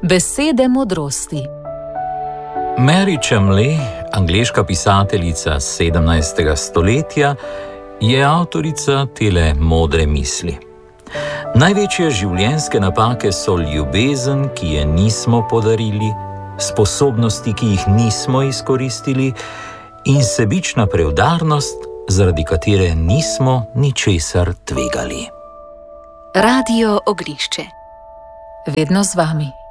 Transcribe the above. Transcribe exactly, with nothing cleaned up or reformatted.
Besede modrosti. Mary Chamley, angleška pisateljica sedemnajstega stoletja, je avtorica tele modre misli. Največje življenjske napake so ljubezen, ki je nismo podarili, sposobnosti, ki jih nismo izkoristili, in sebična preudarnost, zaradi katere nismo ničesar tvegali. Radio Oglišče. Vedno z vami.